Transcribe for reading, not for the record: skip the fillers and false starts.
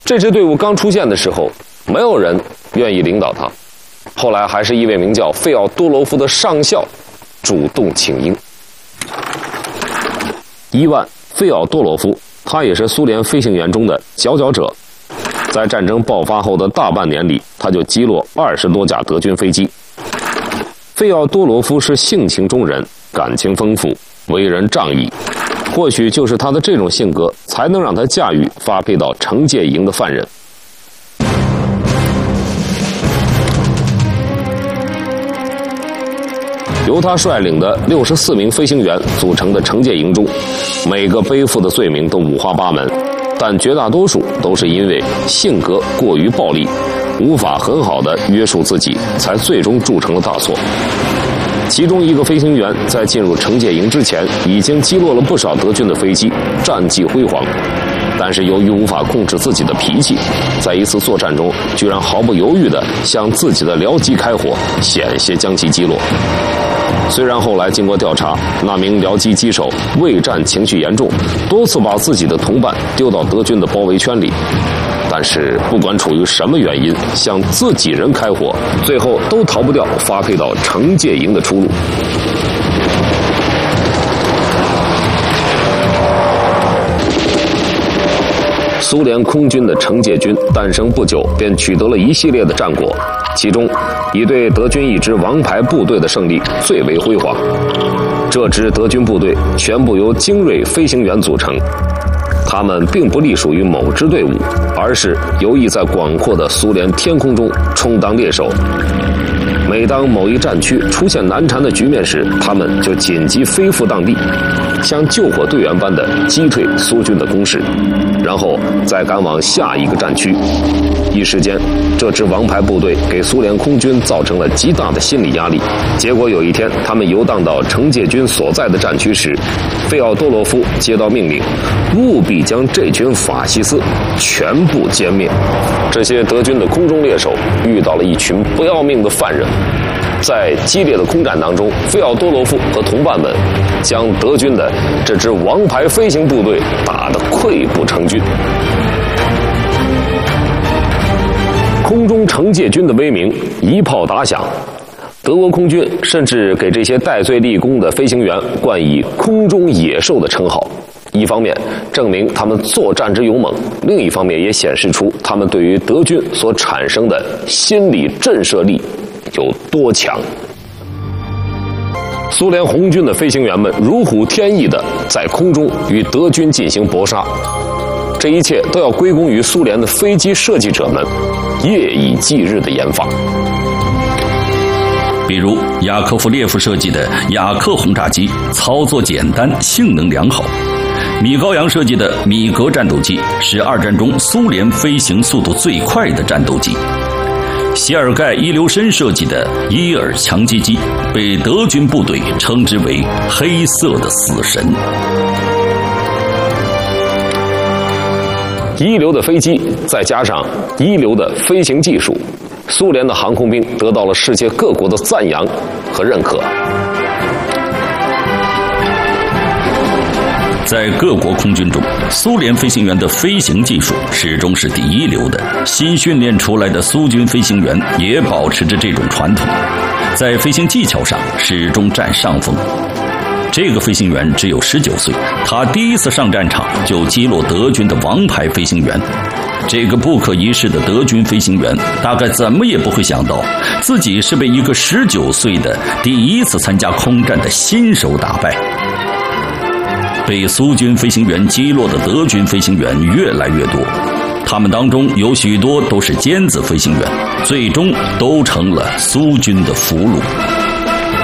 这支队伍刚出现的时候，没有人愿意领导他。后来还是一位名叫费奥多罗夫的上校主动请缨。伊万·费奥多罗夫，他也是苏联飞行员中的佼佼者。在战争爆发后的大半年里，他就击落20多架德军飞机。费奥多罗夫是性情中人，感情丰富，为人仗义。或许就是他的这种性格，才能让他驾驭发配到惩戒营的犯人。由他率领的64名飞行员组成的惩戒营中，每个背负的罪名都五花八门，但绝大多数都是因为性格过于暴力，无法很好的约束自己，才最终铸成了大错。其中一个飞行员在进入惩戒营之前，已经击落了不少德军的飞机，战绩辉煌。但是由于无法控制自己的脾气，在一次作战中，居然毫不犹豫地向自己的僚机开火，险些将其击落。虽然后来经过调查，那名僚机机手畏战情绪严重，多次把自己的同伴丢到德军的包围圈里，但是不管出于什么原因，向自己人开火，最后都逃不掉发配到惩戒营的出路。苏联空军的惩戒军诞生不久，便取得了一系列的战果，其中以对德军一支王牌部队的胜利最为辉煌。这支德军部队全部由精锐飞行员组成，他们并不隶属于某支队伍，而是游弋在广阔的苏联天空中，充当猎手。每当某一战区出现难缠的局面时，他们就紧急飞赴当地，像救火队员般的击退苏军的攻势，然后再赶往下一个战区。一时间，这支王牌部队给苏联空军造成了极大的心理压力。结果有一天，他们游荡到惩戒军所在的战区时，费奥多罗夫接到命令，务必将这群法西斯全部歼灭。这些德军的空中猎手遇到了一群不要命的犯人。在激烈的空战当中，费奥多罗夫和同伴们将德军的这支王牌飞行部队打得溃不成军。空中惩戒军的威名一炮打响，德国空军甚至给这些戴罪立功的飞行员冠以空中野兽的称号。一方面证明他们作战之勇猛，另一方面也显示出他们对于德军所产生的心理震慑力有多强。苏联红军的飞行员们如虎添翼地在空中与德军进行搏杀，这一切都要归功于苏联的飞机设计者们夜以继日的研发。 比如雅科夫列夫设计的雅克轰炸机，操作简单，性能良好；米高扬设计的米格战斗机是二战中苏联飞行速度最快的战斗机；谢尔盖·伊留申设计的伊尔强击机被德军部队称之为黑色的死神。 一流的飞机再加上一流的飞行技术，苏联的航空兵得到了世界各国的赞扬和认可。 在各国空军中，苏联飞行员的飞行技术始终是第一流的，新训练出来的苏军飞行员也保持着这种传统，在飞行技巧上始终占上风。这个飞行员只有19岁，他第一次上战场就击落德军的王牌飞行员。这个不可一世的德军飞行员大概怎么也不会想到，自己是被一个19岁的第一次参加空战的新手打败。被苏军飞行员击落的德军飞行员越来越多，他们当中有许多都是尖子飞行员，最终都成了苏军的俘虏。